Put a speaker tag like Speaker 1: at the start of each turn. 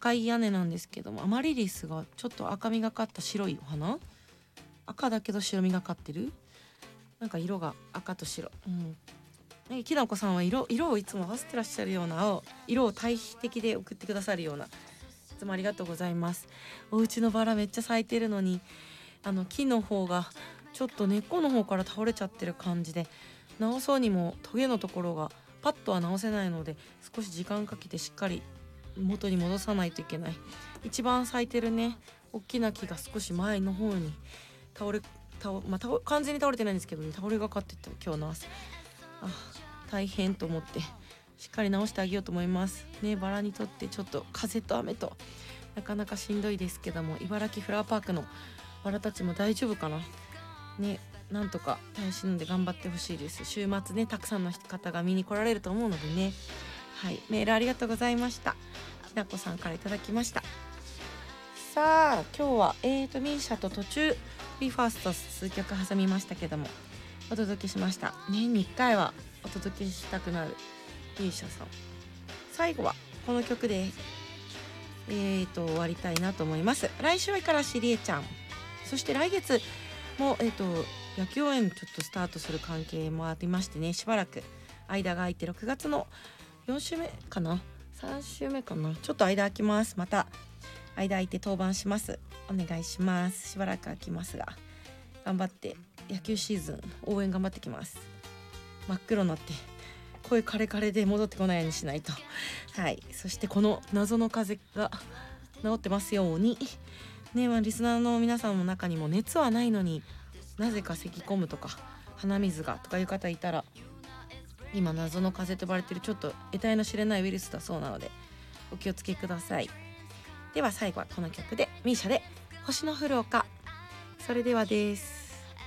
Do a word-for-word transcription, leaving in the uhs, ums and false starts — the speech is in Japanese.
Speaker 1: 赤い屋根なんですけども、アマリリスがちょっと赤みがかった白いお花、赤だけど白みがかってる、なんか色が赤と白、うんね、きなこさんは色色をいつも合わせてらっしゃるような青色を対比的で送ってくださるような、いつもありがとうございます。お家のバラめっちゃ咲いてるのに、あの木の方がちょっと根っこの方から倒れちゃってる感じで、直そうにもトゲのところがパッとは直せないので、少し時間かけてしっかり元に戻さないといけない。一番咲いてるね大きな木が少し前の方に倒れ倒、まあ、倒完全に倒れてないんですけどね、倒れがかってった今日の朝、あ大変と思ってしっかり直してあげようと思いますね。バラにとってちょっと風と雨となかなかしんどいですけども、茨城フラワーパークのバラたちも大丈夫かなね、なんとか耐え忍んで頑張ってほしいです。週末ねたくさんの方が見に来られると思うのでね。はい、メールありがとうございました。きなこさんからいただきました。さあ今日はえーとミーシャと途中ビーファースト数曲挟みましたけどもお届けしました。年にいっかいはお届けしたくなるミーシャさん、最後はこの曲でえーと終わりたいなと思います。来週はからしりえちゃん、そして来月もえーと野球応援ちょっとスタートする関係もありましてね、しばらく間が空いてろくがつのよん週目かなさん週目かな、ちょっと間空きます。また間空いて登板します。お願いします。しばらく空きますが頑張って野球シーズン応援頑張ってきます。真っ黒になって声カレカレで戻ってこないようにしないと。はい、そしてこの謎の風邪が治ってますようにね。まあ、リスナーの皆さんの中にも熱はないのになぜか咳込むとか鼻水がとかいう方いたら、今謎の風邪と呼ばれているちょっと得体の知れないウイルスだそうなのでお気をつけください。では最後はこの曲でミーシャで星の降る丘。それではです。